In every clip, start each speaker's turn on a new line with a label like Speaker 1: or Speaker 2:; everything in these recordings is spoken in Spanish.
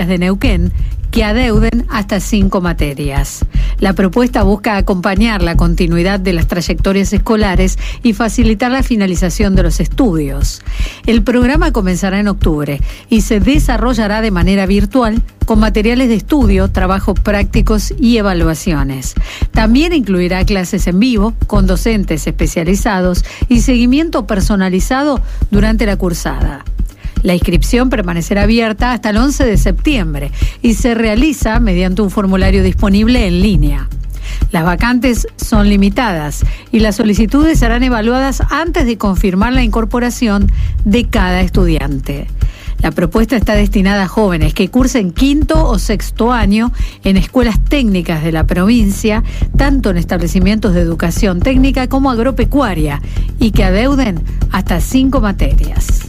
Speaker 1: de Neuquén que adeuden hasta 5 materias. La propuesta busca acompañar la continuidad de las trayectorias escolares y facilitar la finalización de los estudios. El programa comenzará en octubre y se desarrollará de manera virtual con materiales de estudio, trabajos prácticos y evaluaciones. También incluirá clases en vivo con docentes especializados y seguimiento personalizado durante la cursada. La inscripción permanecerá abierta hasta el 11 de septiembre y se realiza mediante un formulario disponible en línea. Las vacantes son limitadas y las solicitudes serán evaluadas antes de confirmar la incorporación de cada estudiante. La propuesta está destinada a jóvenes que cursen 5º o 6º año en escuelas técnicas de la provincia, tanto en establecimientos de educación técnica como agropecuaria, y que adeuden hasta 5 materias.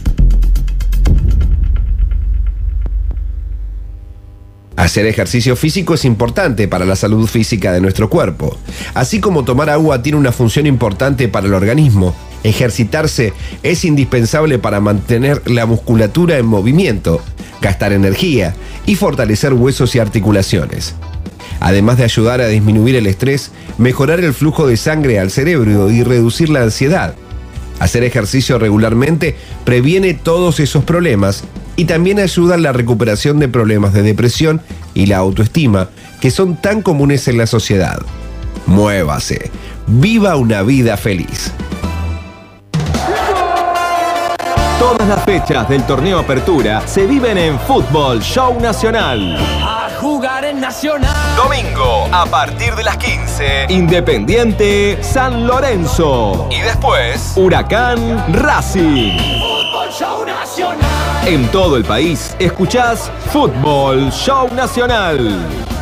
Speaker 2: Hacer ejercicio físico es importante para la salud física de nuestro cuerpo. Así como tomar agua tiene una función importante para el organismo, ejercitarse es indispensable para mantener la musculatura en movimiento, gastar energía y fortalecer huesos y articulaciones. Además de ayudar a disminuir el estrés, mejorar el flujo de sangre al cerebro y reducir la ansiedad. Hacer ejercicio regularmente previene todos esos problemas y también ayuda en la recuperación de problemas de depresión y la autoestima que son tan comunes en la sociedad. Muévase, viva una vida feliz.
Speaker 3: Todas las fechas del torneo Apertura se viven en Fútbol Show Nacional.
Speaker 4: A jugar en Nacional.
Speaker 3: Domingo, a partir de las 15, Independiente San Lorenzo. Y después, Huracán Racing.
Speaker 4: Fútbol Show Nacional.
Speaker 3: En todo el país, escuchás Fútbol Show Nacional.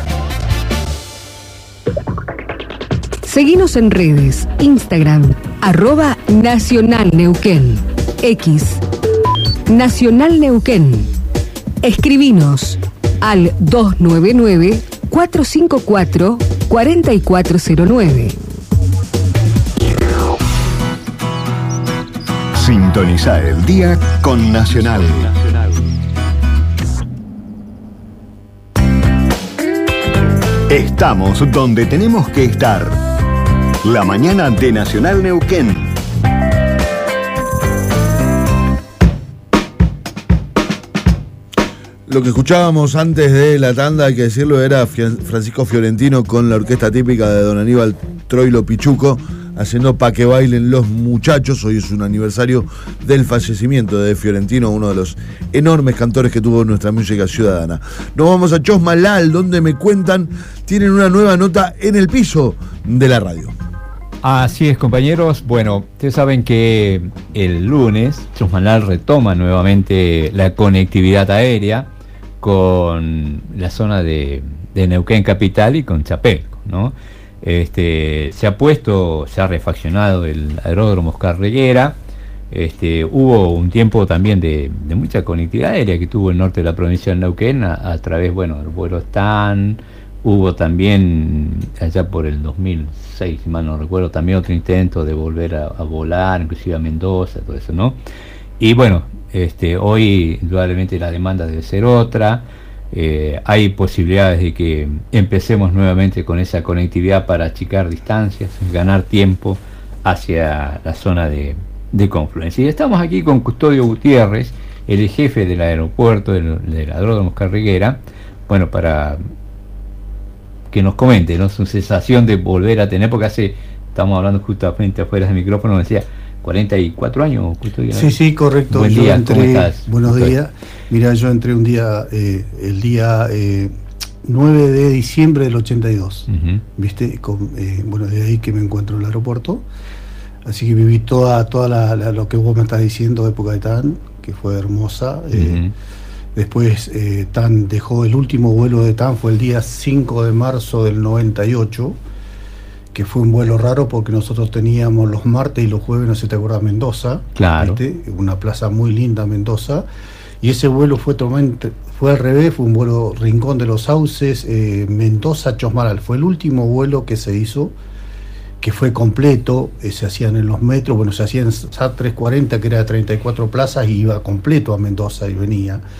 Speaker 5: Seguinos en redes, Instagram, @NacionalNeuquén, X, Nacional Neuquén. Escribinos al 299-454-4409.
Speaker 6: Sintoniza el día con Nacional. Estamos donde tenemos que estar. La mañana de Nacional Neuquén.
Speaker 7: Lo que escuchábamos antes de la tanda, hay que decirlo, era Francisco Fiorentino con la orquesta típica de don Aníbal Troilo Pichuco, haciendo Pa' que bailen los muchachos. Hoy es un aniversario del fallecimiento de Fiorentino, uno de los enormes cantores que tuvo nuestra música ciudadana. Nos vamos a Chosmalal, donde me cuentan, tienen una nueva nota en el piso de la radio.
Speaker 8: Así es, compañeros. Bueno, ustedes saben que el lunes Chosmalal retoma nuevamente la conectividad aérea con la zona de Neuquén Capital y con Chapelco, ¿no? Se ha refaccionado el aeródromo Oscar Reguera. Hubo un tiempo también de mucha conectividad aérea que tuvo el norte de la provincia de Neuquén a través, del vuelo STAN. Hubo también, allá por el 2006, si mal no recuerdo, también otro intento de volver a volar, inclusive a Mendoza, todo eso, ¿no? Y bueno, hoy indudablemente la demanda debe ser otra. Hay posibilidades de que empecemos nuevamente con esa conectividad para achicar distancias, ganar tiempo hacia la zona de confluencia. Y estamos aquí con Custodio Gutiérrez, el jefe del aeropuerto del aeródromo Oscar Reguera, bueno, para que nos comente, ¿no?, su sensación de volver a tener, porque estamos hablando justamente afuera del micrófono, decía 44 años, Custodio.
Speaker 9: Sí, correcto.
Speaker 8: Buen día, ¿cómo estás?
Speaker 9: Buenos días. Mira, yo entré un día, el día 9 de diciembre del 82, ¿viste? De ahí que me encuentro en el aeropuerto. Así que viví toda lo que vos me estás diciendo, época de TAN, que fue hermosa. Después TAN dejó el último vuelo de TAN, fue el día 5 de marzo del 98, que fue un vuelo raro porque nosotros teníamos los martes y los jueves, no sé si te acuerdas, Mendoza.
Speaker 8: Claro.
Speaker 9: ¿Viste? Una plaza muy linda, Mendoza. Y ese vuelo fue al revés, fue un vuelo Rincón de los Sauces, Mendoza-Chosmalal. Fue el último vuelo que se hizo, que fue completo, se hacían en los metros, se hacía en SAT 340, que era de 34 plazas, y iba completo a Mendoza y venía.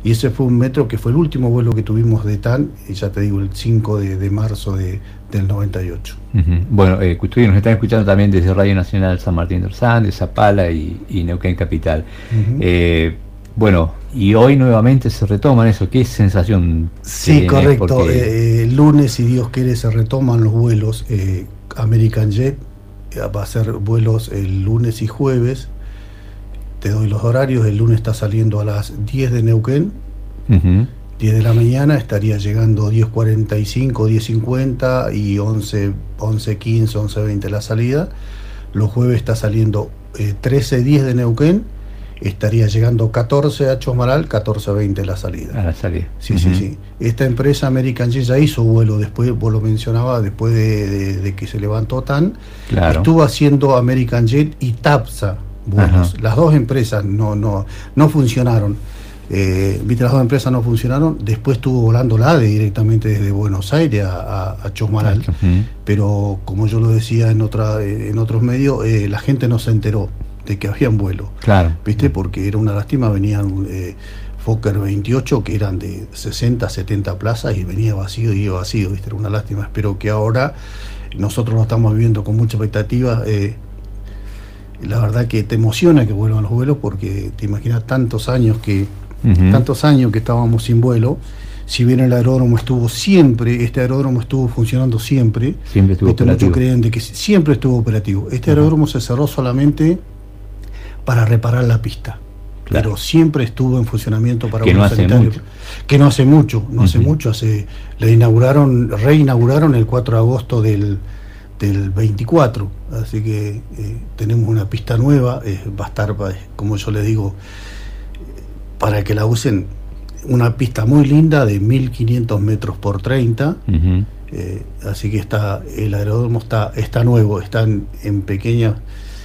Speaker 9: y ese fue un metro que fue el último vuelo que tuvimos de TAN, y ya te digo, el 5 de marzo del 98.
Speaker 8: Bueno, Custodio, nos están escuchando también desde Radio Nacional San Martín de Orsán, de Zapala y Neuquén Capital. Bueno, y hoy nuevamente se retoman eso. ¿Qué sensación
Speaker 9: Sí,
Speaker 8: tenés?
Speaker 9: correcto.
Speaker 8: Porque
Speaker 9: El lunes, si Dios quiere, se retoman los vuelos. American Jet va a hacer vuelos el lunes y jueves. Te doy los horarios. El lunes está saliendo a las 10 de Neuquén. 10 de la mañana, estaría llegando 10:45, 10:50 y 11:15, 11:20 la salida. Los jueves está saliendo 13:10 de Neuquén, estaría llegando 14 a Chosmalal, 14:20 la salida.
Speaker 8: a la salida.
Speaker 9: Sí. Esta empresa American Jet ya hizo vuelo después, vos lo mencionabas, después de que se levantó TAN.
Speaker 8: Claro.
Speaker 9: Estuvo haciendo American Jet y TAPSA vuelos.
Speaker 8: Ajá.
Speaker 9: Las dos empresas no funcionaron. Viste, las dos empresas no funcionaron. Después estuvo volando la ADE directamente desde Buenos Aires a Chosmalal. Pero como yo lo decía en otros medios, la gente no se enteró de que habían vuelo.
Speaker 8: Claro.
Speaker 9: ¿Viste? Porque era una lástima, venían Fokker 28 que eran de 60, 70 plazas y venía vacío y iba vacío, ¿viste? Era una lástima. Espero que ahora nosotros lo estamos viviendo con mucha expectativa. La verdad que te emociona que vuelvan los vuelos, porque te imaginas tantos años que estábamos sin vuelo. Si bien el aeródromo estuvo siempre, este aeródromo estuvo funcionando siempre
Speaker 8: estuvo operativo.
Speaker 9: Muchos creen de que siempre estuvo operativo. Este aeródromo se cerró solamente para reparar la pista, pero siempre estuvo en funcionamiento para vuelos sanitarios. Que no hace mucho, reinauguraron el 4 de agosto del 24, así que tenemos una pista nueva. Va a estar, como yo les digo, para que la usen, una pista muy linda de 1500 metros por 30. Así que el aeródromo está nuevo, está en pequeña,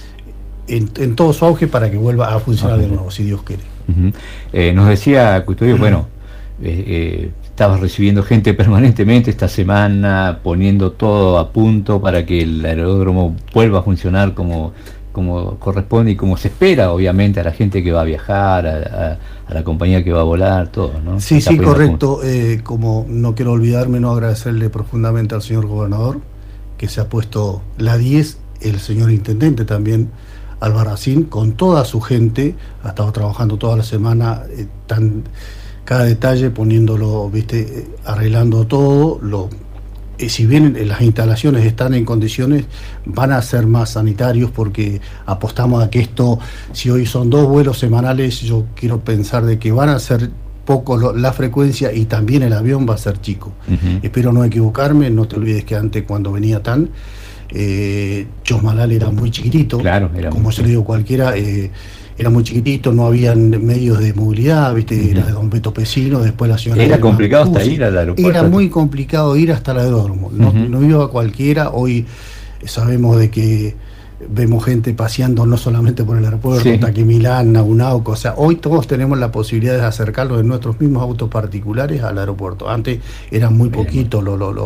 Speaker 9: en todo su auge, para que vuelva a funcionar de nuevo, si Dios quiere.
Speaker 8: Nos decía Custodio, bueno, estabas recibiendo gente permanentemente esta semana, poniendo todo a punto para que el aeródromo vuelva a funcionar como corresponde y como se espera, obviamente, a la gente que va a viajar, a la compañía que va a volar, todo, ¿no?
Speaker 9: Sí, correcto. Como no quiero olvidarme, no agradecerle profundamente al señor gobernador, que se ha puesto la 10, el señor intendente también, Albarracín, con toda su gente, ha estado trabajando toda la semana, cada detalle poniéndolo, ¿viste? Arreglando todo. Si bien las instalaciones están en condiciones, van a ser más sanitarios, porque apostamos a que esto, si hoy son 2 vuelos semanales, yo quiero pensar de que van a ser poco la frecuencia, y también el avión va a ser chico. Espero no equivocarme. No te olvides que antes, cuando venía TAN, Chosmalal era muy chiquitito, como se le digo cualquiera, era muy chiquitito, no habían medios de movilidad, ¿viste? Era de don Beto Pesino, después la señora...
Speaker 8: Era complicado hasta ir al aeropuerto.
Speaker 9: Era muy complicado ir hasta el aeródromo, no iba cualquiera. Hoy sabemos de que vemos gente paseando no solamente por el aeropuerto, Taquimilán, Naunauco, o sea, hoy todos tenemos la posibilidad de acercarlos en nuestros mismos autos particulares al aeropuerto. Antes era muy poquito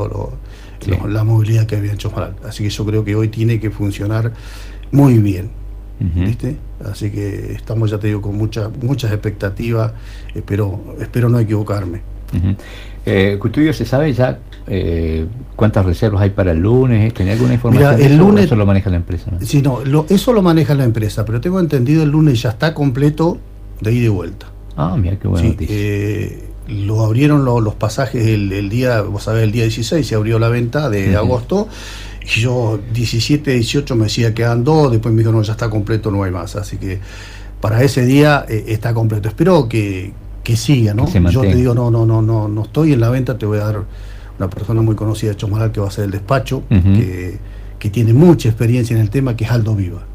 Speaker 9: la movilidad que había en Chosmalal, así que yo creo que hoy tiene que funcionar muy bien. ¿Viste? Así que estamos, ya te digo, con muchas expectativas. Espero no equivocarme.
Speaker 8: Custodio, ¿se sabe ya cuántas reservas hay para el lunes? ¿Tenía alguna información?
Speaker 9: Mira, el lunes,
Speaker 8: eso lo maneja la empresa, ¿no?
Speaker 9: Sí, no, eso lo maneja la empresa, pero tengo entendido el lunes ya está completo de ida y vuelta.
Speaker 8: Mira qué buena noticia.
Speaker 9: Lo abrieron los pasajes el día, vos sabés, el día 16 se abrió la venta de agosto. Y yo 17, 18 me decía que quedan 2, después me dijo no, ya está completo, no hay más. Así que para ese día está completo. Espero que siga, ¿no? Yo te digo, no estoy en la venta. Te voy a dar una persona muy conocida de Chosmalal que va a hacer el despacho, que tiene mucha experiencia en el tema, que es Aldo Viva.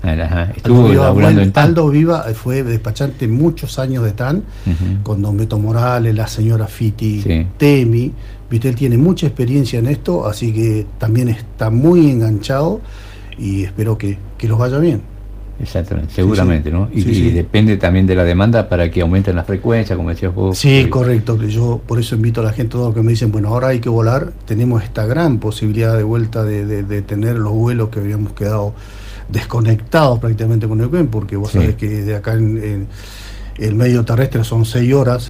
Speaker 9: Aldo Viva fue despachante muchos años de TAN, con don Beto Morales, la señora Fiti, Temi. ¿Viste? Él tiene mucha experiencia en esto, así que también está muy enganchado, y espero que los vaya bien.
Speaker 8: Exactamente, seguramente, ¿no? Y depende también de la demanda para que aumenten la frecuencia, como decías vos.
Speaker 9: Sí, correcto. Yo por eso invito a la gente, todos los que me dicen, bueno, ahora hay que volar, tenemos esta gran posibilidad de vuelta de tener los vuelos que habíamos quedado desconectados prácticamente con Neuquén, porque vos sabés que de acá en el medio terrestre son 6 horas,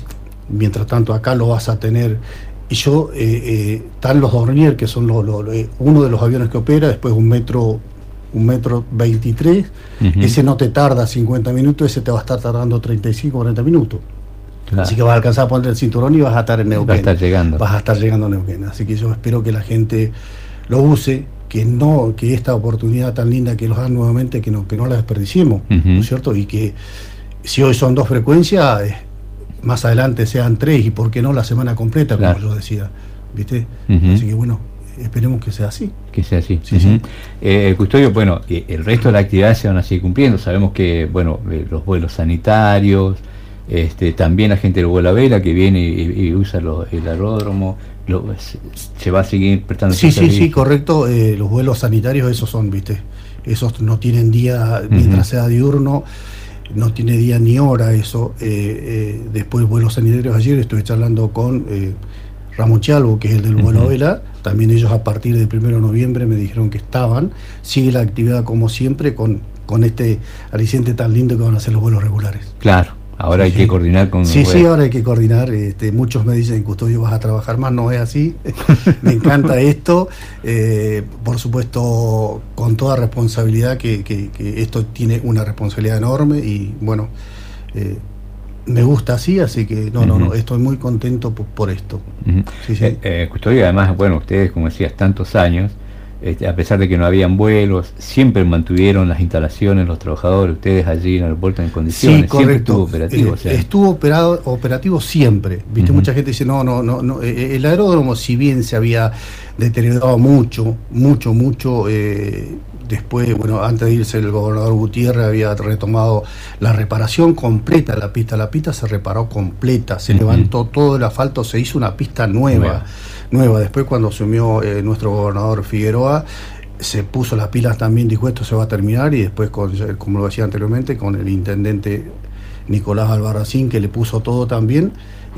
Speaker 9: Mientras tanto acá lo vas a tener. Y yo, están los Dornier, que son uno de los aviones que opera, después un metro 23, ese no te tarda 50 minutos, ese te va a estar tardando 35, 40 minutos. Claro. Así que vas a alcanzar a poner el cinturón y vas a estar en Neuquén. Vas a estar llegando a Neuquén. Así que yo espero que la gente lo use, que esta oportunidad tan linda que nos dan nuevamente, que no la desperdiciemos, ¿no es cierto? Y que si hoy son 2 frecuencias, más adelante sean 3, y por qué no la semana completa, como yo decía, ¿viste? Así que bueno, esperemos que sea así.
Speaker 8: Que sea así.
Speaker 9: Sí, sí.
Speaker 8: Custodio, bueno, el resto de las actividades se van a seguir cumpliendo. Sabemos que, bueno, los vuelos sanitarios, también la gente del vuelo a vela que viene y usa el aeródromo, se va a seguir prestando.
Speaker 9: Sí, correcto. Los vuelos sanitarios, esos son, ¿viste? Esos no tienen día, mientras sea diurno, no tiene día ni hora eso. Después vuelos sanitarios, ayer estuve charlando con Ramón Chalvo, que es el del vuelo a vela. También ellos a partir del 1 de noviembre me dijeron que sigue la actividad como siempre con este aliciente tan lindo que van a hacer los vuelos regulares.
Speaker 8: Claro, ahora hay que coordinar con...
Speaker 9: Sí, ahora hay que coordinar. Muchos me dicen, Custodio, vas a trabajar más, no es así. Me encanta esto. Por supuesto, con toda responsabilidad, que esto tiene una responsabilidad enorme y bueno... me gusta así que no, estoy muy contento por esto.
Speaker 8: Custodio, además, bueno, ustedes, como decías, tantos años, a pesar de que no habían vuelos, siempre mantuvieron las instalaciones, los trabajadores, ustedes allí en el aeropuerto en condiciones.
Speaker 9: Sí, correcto.
Speaker 8: Siempre estuvo operativo.
Speaker 9: Estuvo operativo siempre. ¿Viste? Mucha gente dice, no. El aeródromo, si bien se había deteriorado mucho, después, bueno, antes de irse el gobernador Gutiérrez había retomado la reparación completa de la pista. La pista se reparó completa, se levantó todo el asfalto, se hizo una pista nueva. Después, cuando asumió nuestro gobernador Figueroa, se puso las pilas también, dijo esto se va a terminar, y después, como lo decía anteriormente, con el intendente Nicolás Albarracín, que le puso todo también,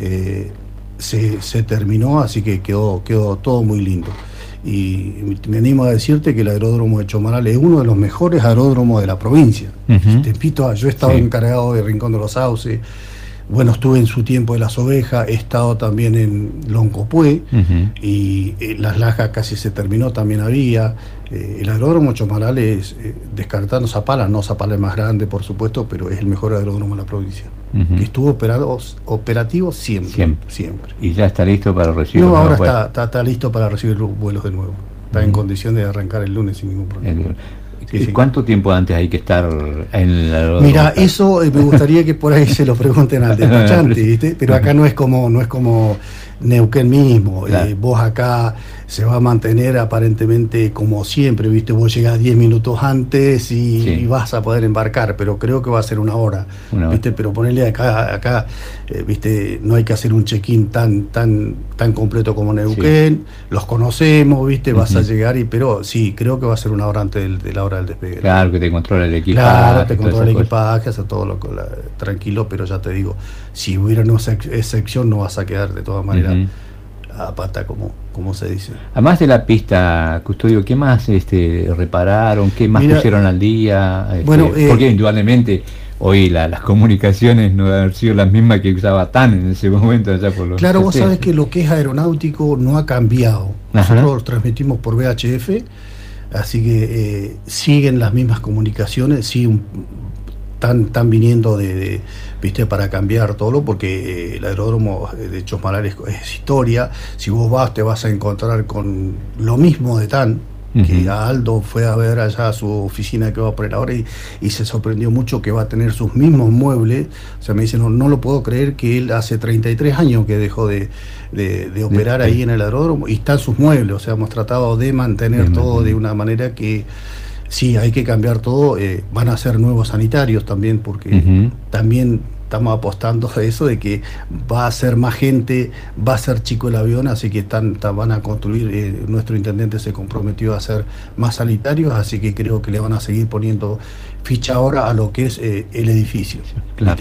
Speaker 9: se terminó, así que quedó todo muy lindo. Y me animo a decirte que el aeródromo de Chomaral es uno de los mejores aeródromos de la provincia. Te invito yo he estado encargado de Rincón de los Sauces, bueno, estuve en su tiempo de Las Ovejas, he estado también en Loncopué, y Las Lajas casi se terminó, también había. El aeródromo Chomaral es, descartando Zapala, no Zapala es más grande, por supuesto, pero es el mejor aeródromo de la provincia. Que estuvo operativo siempre.
Speaker 8: ¿Y ya está listo para recibir?
Speaker 9: No, ahora está listo para recibir los vuelos de nuevo. Está en condición de arrancar el lunes sin ningún problema.
Speaker 8: ¿Cuánto tiempo antes hay que estar en el aeródromo?
Speaker 9: Mira, eso me gustaría que por ahí se lo pregunten al despachante, ¿viste? Pero acá no es como Neuquén mismo. Vos acá se va a mantener aparentemente como siempre, ¿viste? Vos llegás 10 minutos antes y vas a poder embarcar, pero creo que va a ser una hora. ¿Viste? Pero ponerle acá ¿viste? No hay que hacer un check-in tan completo como Neuquén. Los conocemos, ¿viste? Vas a llegar, pero sí, creo que va a ser una hora antes de la hora del despegue.
Speaker 8: Claro, que te controla el equipaje.
Speaker 9: Claro, te controla el equipaje, hace todo tranquilo, pero ya te digo, si hubiera una excepción no vas a quedar de todas maneras a pata, como se dice. Además
Speaker 8: de la pista, Custodio, ¿qué más repararon? ¿Qué más pusieron al día? Porque indudablemente hoy las comunicaciones no deben haber sido las mismas que usaba TAN en ese momento allá por los...
Speaker 9: Claro, vos sabés que lo que es aeronáutico no ha cambiado. Nosotros transmitimos por VHF, así que siguen las mismas comunicaciones, están viniendo ¿viste? Para cambiar todo, porque el aeródromo de Chomaral es historia. Si vos vas, te vas a encontrar con lo mismo de TAN, que Aldo fue a ver allá a su oficina que va a poner ahora y se sorprendió mucho que va a tener sus mismos muebles. O sea, me dice, no lo puedo creer que él hace 33 años que dejó de operar ahí en el aeródromo y están sus muebles. O sea, hemos tratado de mantener todo de una manera que sí, hay que cambiar todo. Van a ser nuevos sanitarios también, porque también estamos apostando a eso de que va a ser más gente, va a ser chico el avión, así que van a construir, nuestro intendente se comprometió a hacer más sanitarios, así que creo que le van a seguir poniendo ficha ahora a lo que es el edificio. Claro,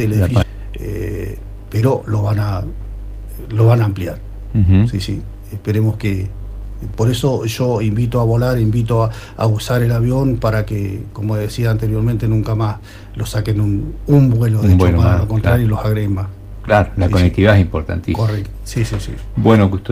Speaker 9: pero lo van a ampliar. Sí, esperemos que... Por eso yo invito a volar, invito a usar el avión para que, como decía anteriormente, nunca más lo saquen un vuelo de Chomaral, al contrario, y los agreguen más.
Speaker 8: Claro, la
Speaker 9: Sí,
Speaker 8: conectividad es importantísima.
Speaker 9: Correcto. Sí, sí, sí.
Speaker 8: Bueno,